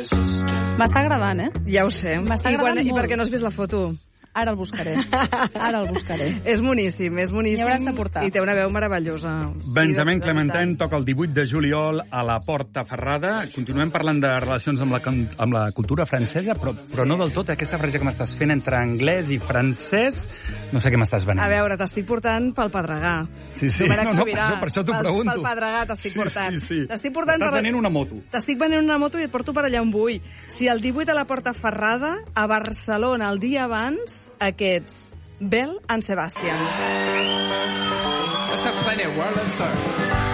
M'està agradant, eh? Ja ho sé. M'està agradant I molt. per què no has vist la foto? Ara el buscaré. Ara el buscaré. És boníssim, és boníssim. I hauràs de portar. I té una veu meravellosa. Benjamin I de Clementin veritat. toca el 18 de juliol a la Porta Ferrada. Continuem parlant de relacions amb la cultura francesa, però no del tot. Aquesta frase que m'estàs fent entre anglès i francès, no sé què m'estàs venent. A veure, t'estic portant pel Pedregà. Sí, Domènec Sobirà. per això t'ho pregunto. Pel Pedregà t'estic portant. Sí. T'estic portant M'estàs venent una moto. T'estic venent una moto i et porto per allà on vull. Si el 18 a la Porta Ferrada, a Barcelona, el dia abans, aquests. Belle and Sebastian. Let's have plenty of World and Sir.